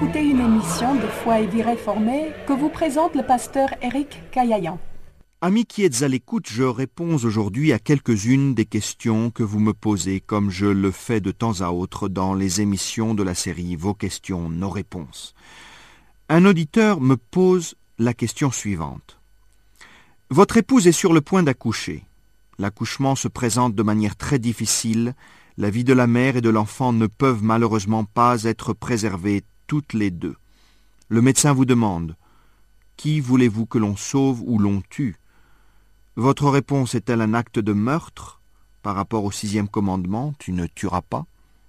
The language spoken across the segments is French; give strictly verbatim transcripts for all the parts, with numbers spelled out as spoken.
écouter une émission de Foi et Vie Réformée que vous présente le pasteur Éric Caillayan. Amis qui êtes à l'écoute, je réponds aujourd'hui à quelques-unes des questions que vous me posez, comme je le fais de temps à autre dans les émissions de la série Vos questions, nos réponses. Un auditeur me pose la question suivante. Votre épouse est sur le point d'accoucher. L'accouchement se présente de manière très difficile. La vie de la mère et de l'enfant ne peuvent malheureusement pas être préservées toutes les deux. Le médecin vous demande « Qui voulez-vous que l'on sauve ou l'on tue ?» Votre réponse est-elle un acte de meurtre par rapport au sixième commandement « Tu ne tueras pas » ?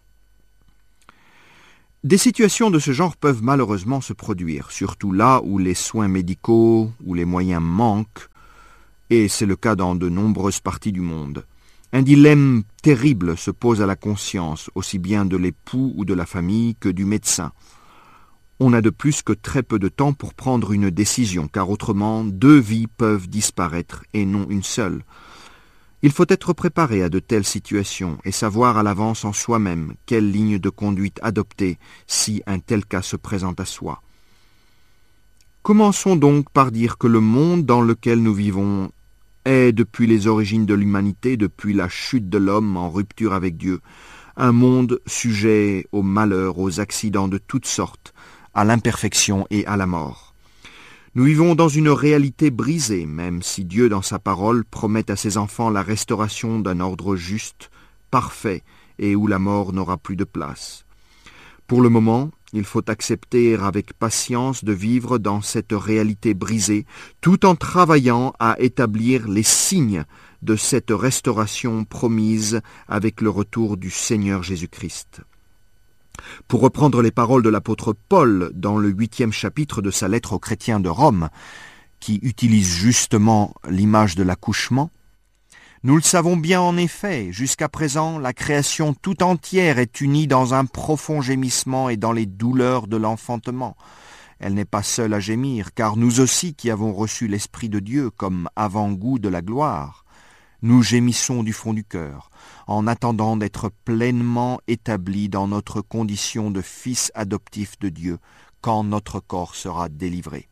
Des situations de ce genre peuvent malheureusement se produire, surtout là où les soins médicaux ou les moyens manquent, et c'est le cas dans de nombreuses parties du monde. Un dilemme terrible se pose à la conscience, aussi bien de l'époux ou de la famille que du médecin. On n'a de plus que très peu de temps pour prendre une décision, car autrement, deux vies peuvent disparaître et non une seule. Il faut être préparé à de telles situations et savoir à l'avance en soi-même quelle ligne de conduite adopter si un tel cas se présente à soi. Commençons donc par dire que le monde dans lequel nous vivons est, depuis les origines de l'humanité, depuis la chute de l'homme en rupture avec Dieu, un monde sujet au malheur, aux accidents de toutes sortes, à l'imperfection et à la mort. Nous vivons dans une réalité brisée, même si Dieu, dans sa parole, promet à ses enfants la restauration d'un ordre juste, parfait, et où la mort n'aura plus de place. Pour le moment, il faut accepter avec patience de vivre dans cette réalité brisée, tout en travaillant à établir les signes de cette restauration promise avec le retour du Seigneur Jésus-Christ. Pour reprendre les paroles de l'apôtre Paul dans le huitième chapitre de sa lettre aux chrétiens de Rome, qui utilise justement l'image de l'accouchement, nous le savons bien en effet, jusqu'à présent, la création tout entière est unie dans un profond gémissement et dans les douleurs de l'enfantement. Elle n'est pas seule à gémir, car nous aussi qui avons reçu l'Esprit de Dieu comme avant-goût de la gloire, nous gémissons du fond du cœur, en attendant d'être pleinement établis dans notre condition de fils adoptifs de Dieu, quand notre corps sera délivré.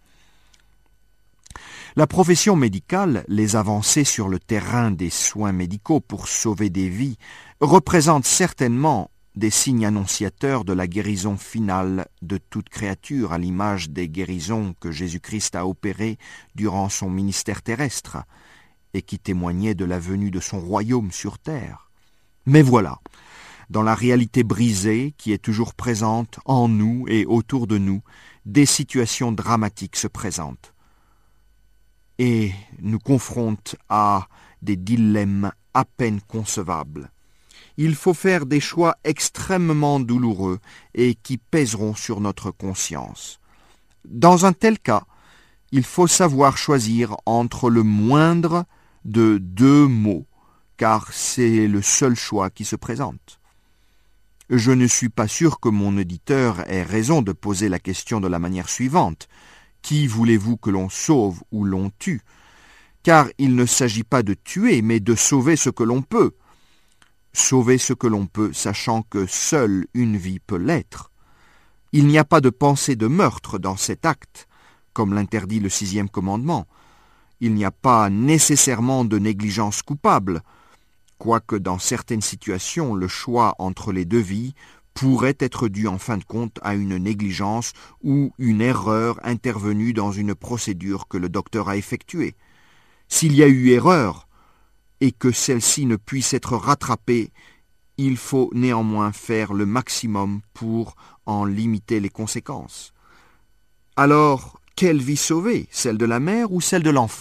La profession médicale, les avancées sur le terrain des soins médicaux pour sauver des vies, représentent certainement des signes annonciateurs de la guérison finale de toute créature, à l'image des guérisons que Jésus-Christ a opérées durant son ministère terrestre, et qui témoignaient de la venue de son royaume sur terre. Mais voilà, dans la réalité brisée qui est toujours présente en nous et autour de nous, des situations dramatiques se présentent et nous confrontent à des dilemmes à peine concevables. Il faut faire des choix extrêmement douloureux et qui pèseront sur notre conscience. Dans un tel cas, il faut savoir choisir entre le moindre de deux mots, car c'est le seul choix qui se présente. Je ne suis pas sûr que mon auditeur ait raison de poser la question de la manière suivante. Qui voulez-vous que l'on sauve ou l'on tue ? Car il ne s'agit pas de tuer, mais de sauver ce que l'on peut. Sauver ce que l'on peut, sachant que seule une vie peut l'être. Il n'y a pas de pensée de meurtre dans cet acte, comme l'interdit le sixième commandement. Il n'y a pas nécessairement de négligence coupable, quoique dans certaines situations, le choix entre les deux vies pourrait être dû en fin de compte à une négligence ou une erreur intervenue dans une procédure que le docteur a effectuée. S'il y a eu erreur et que celle-ci ne puisse être rattrapée, il faut néanmoins faire le maximum pour en limiter les conséquences. Alors, quelle vie sauver, celle de la mère ou celle de l'enfant ?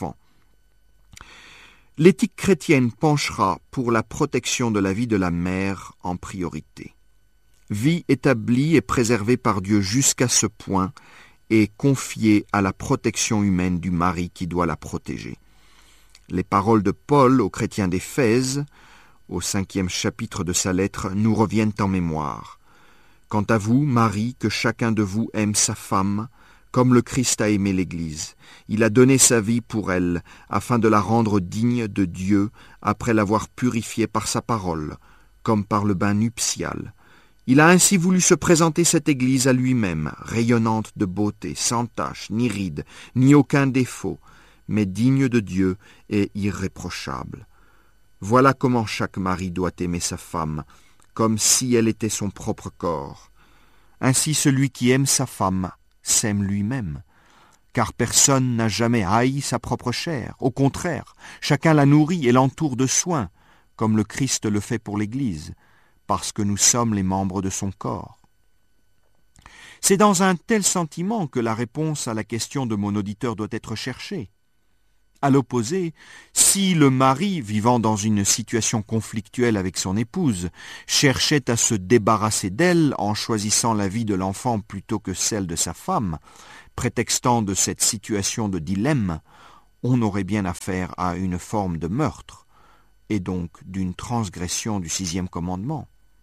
L'éthique chrétienne penchera pour la protection de la vie de la mère en priorité. Vie établie et préservée par Dieu jusqu'à ce point et confiée à la protection humaine du mari qui doit la protéger. Les paroles de Paul aux chrétiens d'Éphèse, au cinquième chapitre de sa lettre, nous reviennent en mémoire. « Quant à vous, Marie, que chacun de vous aime sa femme, comme le Christ a aimé l'Église. Il a donné sa vie pour elle, afin de la rendre digne de Dieu, après l'avoir purifiée par sa parole, comme par le bain nuptial. Il a ainsi voulu se présenter cette Église à lui-même, rayonnante de beauté, sans tache, ni ride, ni aucun défaut, mais digne de Dieu et irréprochable. Voilà comment chaque mari doit aimer sa femme, comme si elle était son propre corps. Ainsi celui qui aime sa femme s'aime lui-même, car personne n'a jamais haï sa propre chair. Au contraire, chacun la nourrit et l'entoure de soins, comme le Christ le fait pour l'Église, parce que nous sommes les membres de son corps. C'est dans un tel sentiment que la réponse à la question de mon auditeur doit être cherchée. À l'opposé, si le mari, vivant dans une situation conflictuelle avec son épouse, cherchait à se débarrasser d'elle en choisissant la vie de l'enfant plutôt que celle de sa femme, prétextant de cette situation de dilemme, on aurait bien affaire à une forme de meurtre, et donc d'une transgression du sixième commandement.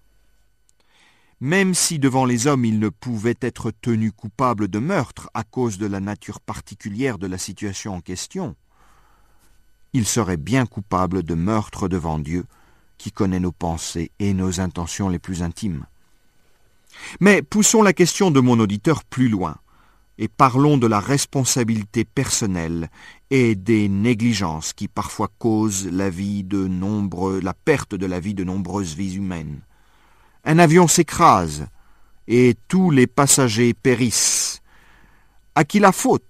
Même si devant les hommes il ne pouvait être tenu coupable de meurtre à cause de la nature particulière de la situation en question, il serait bien coupable de meurtre devant Dieu, qui connaît nos pensées et nos intentions les plus intimes. Mais poussons la question de mon auditeur plus loin, et parlons de la responsabilité personnelle et des négligences qui parfois causent la vie de nombreux, la perte de la vie de nombreuses vies humaines. Un avion s'écrase et tous les passagers périssent. À qui la faute ?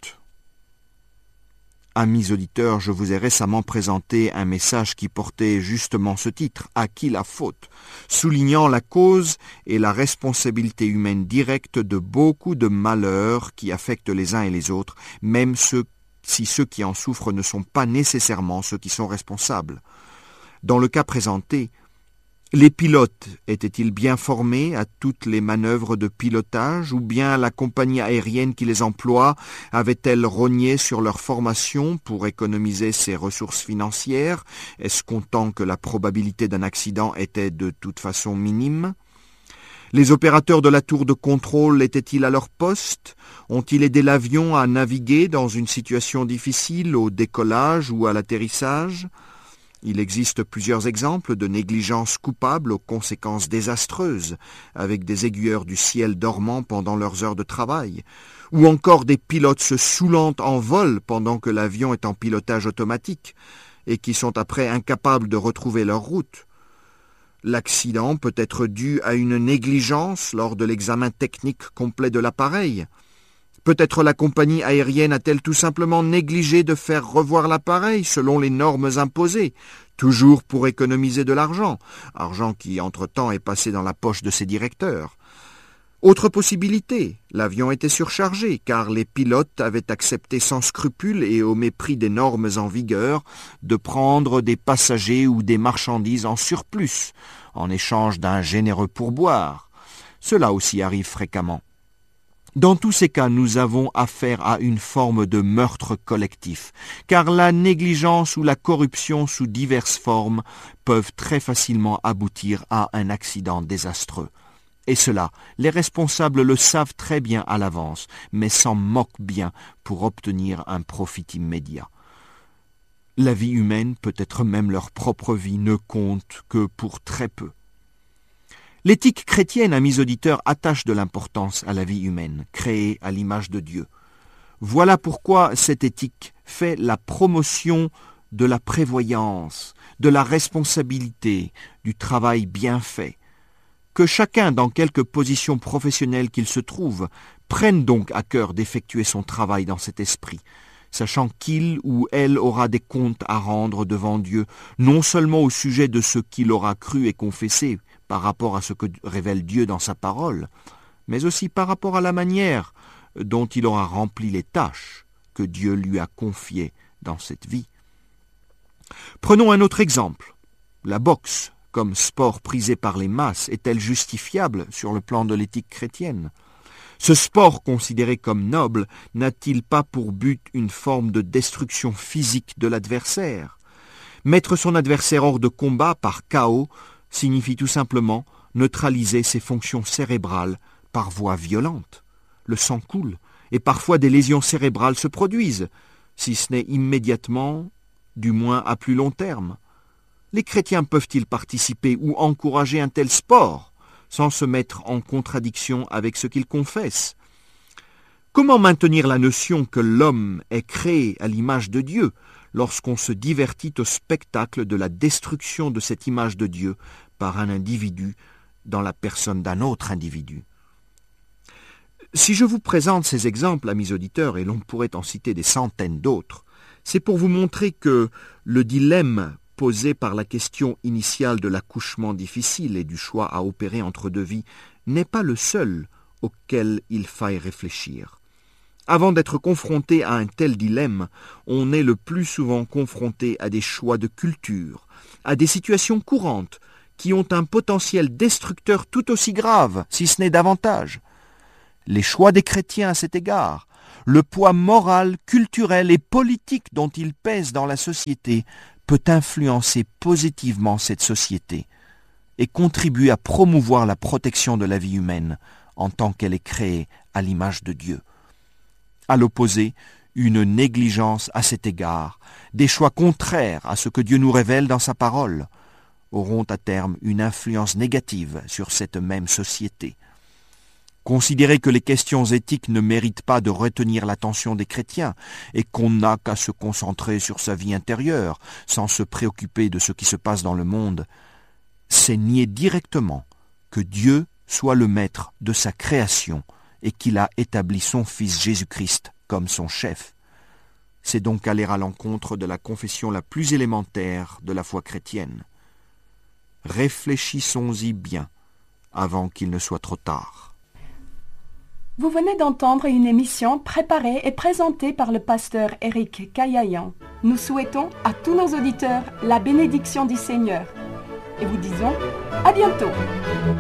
Amis auditeurs, je vous ai récemment présenté un message qui portait justement ce titre, « À qui la faute ?», soulignant la cause et la responsabilité humaine directe de beaucoup de malheurs qui affectent les uns et les autres, même ceux, si ceux qui en souffrent ne sont pas nécessairement ceux qui sont responsables. Dans le cas présenté, les pilotes étaient-ils bien formés à toutes les manœuvres de pilotage ou bien la compagnie aérienne qui les emploie avait-elle rogné sur leur formation pour économiser ses ressources financières, escomptant que la probabilité d'un accident était de toute façon minime? Les opérateurs de la tour de contrôle étaient-ils à leur poste? Ont-ils aidé l'avion à naviguer dans une situation difficile au décollage ou à l'atterrissage? Il existe plusieurs exemples de négligence coupable aux conséquences désastreuses, avec des aiguilleurs du ciel dormant pendant leurs heures de travail, ou encore des pilotes se saoulant en vol pendant que l'avion est en pilotage automatique, et qui sont après incapables de retrouver leur route. L'accident peut être dû à une négligence lors de l'examen technique complet de l'appareil. Peut-être la compagnie aérienne a-t-elle tout simplement négligé de faire revoir l'appareil selon les normes imposées, toujours pour économiser de l'argent, argent qui entre-temps est passé dans la poche de ses directeurs. Autre possibilité, l'avion était surchargé car les pilotes avaient accepté sans scrupule et au mépris des normes en vigueur de prendre des passagers ou des marchandises en surplus, en échange d'un généreux pourboire. Cela aussi arrive fréquemment. Dans tous ces cas, nous avons affaire à une forme de meurtre collectif, car la négligence ou la corruption sous diverses formes peuvent très facilement aboutir à un accident désastreux. Et cela, les responsables le savent très bien à l'avance, mais s'en moquent bien pour obtenir un profit immédiat. La vie humaine, peut-être même leur propre vie, ne compte que pour très peu. L'éthique chrétienne, amis auditeurs, attache de l'importance à la vie humaine, créée à l'image de Dieu. Voilà pourquoi cette éthique fait la promotion de la prévoyance, de la responsabilité, du travail bien fait. Que chacun, dans quelque position professionnelle qu'il se trouve, prenne donc à cœur d'effectuer son travail dans cet esprit, sachant qu'il ou elle aura des comptes à rendre devant Dieu, non seulement au sujet de ce qu'il aura cru et confessé, par rapport à ce que révèle Dieu dans sa parole, mais aussi par rapport à la manière dont il aura rempli les tâches que Dieu lui a confiées dans cette vie. Prenons un autre exemple. La boxe, comme sport prisé par les masses, est-elle justifiable sur le plan de l'éthique chrétienne? Ce sport considéré comme noble n'a-t-il pas pour but une forme de destruction physique de l'adversaire? Mettre son adversaire hors de combat par K O signifie tout simplement neutraliser ses fonctions cérébrales par voie violente. Le sang coule, et parfois des lésions cérébrales se produisent, si ce n'est immédiatement, du moins à plus long terme. Les chrétiens peuvent-ils participer ou encourager un tel sport? sans se mettre en contradiction avec ce qu'il confesse? Comment maintenir la notion que l'homme est créé à l'image de Dieu lorsqu'on se divertit au spectacle de la destruction de cette image de Dieu par un individu dans la personne d'un autre individu? Si je vous présente ces exemples, amis auditeurs, et l'on pourrait en citer des centaines d'autres, c'est pour vous montrer que le dilemme posé par la question initiale de l'accouchement difficile et du choix à opérer entre deux vies n'est pas le seul auquel il faille réfléchir. Avant d'être confronté à un tel dilemme, on est le plus souvent confronté à des choix de culture, à des situations courantes qui ont un potentiel destructeur tout aussi grave, si ce n'est davantage. Les choix des chrétiens à cet égard, le poids moral, culturel et politique dont ils pèsent dans la société peut influencer positivement cette société et contribuer à promouvoir la protection de la vie humaine en tant qu'elle est créée à l'image de Dieu. À l'opposé, une négligence à cet égard, des choix contraires à ce que Dieu nous révèle dans sa parole, auront à terme une influence négative sur cette même société. Considérer que les questions éthiques ne méritent pas de retenir l'attention des chrétiens et qu'on n'a qu'à se concentrer sur sa vie intérieure sans se préoccuper de ce qui se passe dans le monde, c'est nier directement que Dieu soit le maître de sa création et qu'il a établi son Fils Jésus-Christ comme son chef. C'est donc aller à l'encontre de la confession la plus élémentaire de la foi chrétienne. Réfléchissons-y bien avant qu'il ne soit trop tard. Vous venez d'entendre une émission préparée et présentée par le pasteur Éric Caillayan. Nous souhaitons à tous nos auditeurs la bénédiction du Seigneur et vous disons à bientôt.